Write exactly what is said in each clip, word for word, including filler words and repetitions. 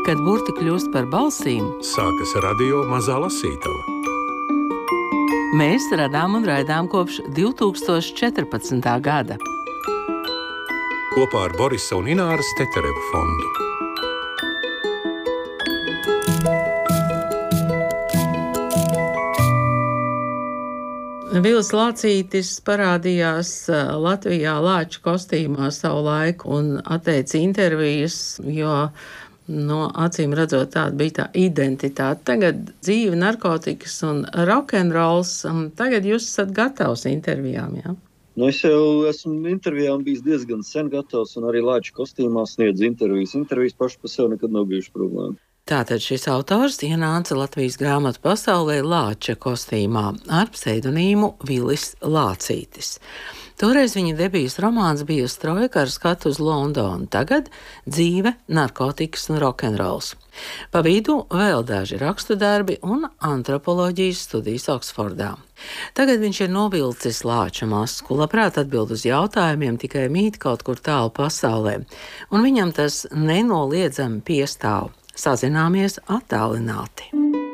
Kad burti kļūst par balsīm, sākas radio Mazā Lasītava. Mēs radām un raidām kopš divi tūkstoši četrpadsmitā gada. Kopā ar Borisa un Ināras Teterevu fondu. Vils Lācītis parādījās Latvijā lāča kostīmā savu laiku un atteica intervijas, jo no acīm redzot tāda bija tā identitāte. Tagad dzīve, narkotikas un rokenrols. Tagad jūs esat gatavs intervijām, jā? Nu, es jau esmu intervijām bijis diezgan sen gatavs un arī lāča kostīmā sniedz intervijas. Intervijas paši par sevi nekad nav bijuši problēma. Tātad šis autors ienāca Latvijas grāmatu pasaulē lāča kostīmā ar pseidonīmu Vilis Lācītis. Toreiz viņa debijas romāns bija Strojka ar skatu uz Londonu, tagad dzīve, narkotikas un rokenrols. Pa vidu vēl daži rakstu darbi un antropoloģijas studijas Oksfordā. Tagad viņš ir novilcis lāča masku, labprāt atbild uz jautājumiem, tikai mīt kaut kur tālu pasaulē, un viņam tas nenoliedzami piestāv. Sazināmies attālināti.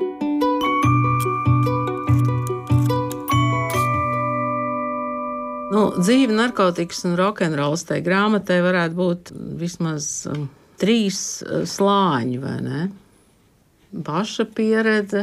Nu, dzīve, narkotikas un rokenrols tai grāmatai varētu būt vismaz um, trīs uh, slāņi, vai ne? Paša pieredze.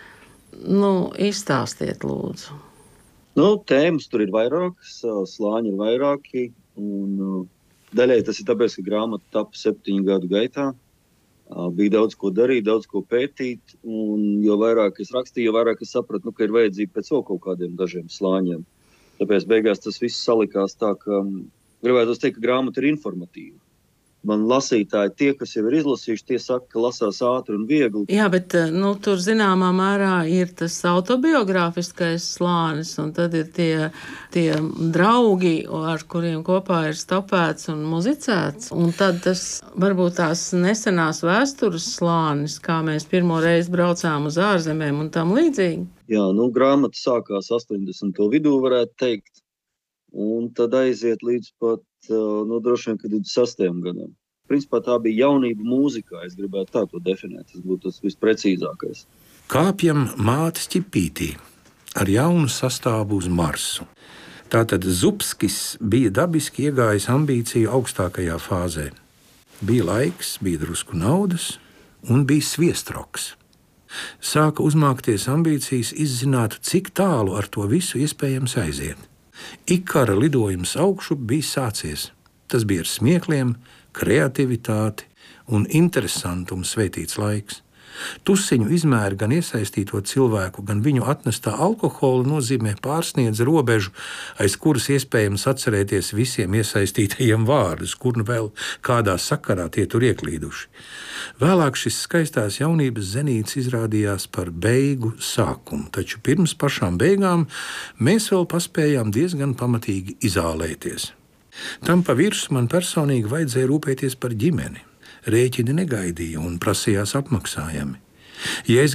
Nu, izstāstiet, lūdzu. Nu, tēmas tur ir vairākas, slāņi ir vairāki, un uh, daļai tas ir tāpēc, ka grāmata tapa septiņu gadu gaitā. Uh, bija daudz ko darīt, daudz ko pētīt, un jo vairāk es rakstīju, jo vairāk es sapratu, nu, ka ir vajadzība pēc vēl kaut kādiem dažiem slāņiem. Tāpēc beigās tas viss salikās tā, ka gribētu teikt, ka grāmata ir informatīva. Man lasītāji, tie, kas jau ir izlasījuši, tie saka, ka lasās ātri un viegli. Jā, bet nu, tur zināmā mērā ir tas autobiogrāfiskais slānis, un tad ir tie, tie draugi, ar kuriem kopā ir stopēts un muzicēts. Un tad tas varbūt tās nesenās vēstures slānis, kā mēs pirmo reizi braucām uz ārzemēm un tam līdzīgi. Jā, nu, grāmata sākās astoņdesmito vidū, varētu teikt. Un tad aiziet līdz pat, nu, droši vien, ka divdesmit sastajam gadam. Principā tā bija jaunība mūzikā, es gribētu tā to definēt, tas būtu tas visprecīzākais. Kāpjam mātes ķipītī ar jaunu sastāvu uz Marsu. Tātad Zupskis bija dabiski iegājis ambīciju augstākajā fāzē. Bija laiks, bija drusku naudas un bija sviestroks. Sāka uzmākties ambīcijas izzināt, cik tālu ar to visu iespējams aiziet. Ikara lidojums augšu bija sācies. Tas bija ar smiekliem, kreativitāti un interesantumu svētīts laiks. Tusiņu izmēri gan iesaistīto cilvēku, gan viņu atnestā alkohola nozīmē pārsniedz robežu, aiz kuras iespējams atcerēties visiem iesaistītajiem vārdus, kur nu vēl kādā sakarā tie tur ieklīduši. Vēlāk šis skaistās jaunības zenīts izrādījās par beigu sākumu, taču pirms pašām beigām mēs vēl paspējām diezgan pamatīgi izālēties. Tam pa virsmu man personīgi vajadzēja rūpēties par ģimeni. Rēķini negaidīja un prasījās apmaksājami. Ja es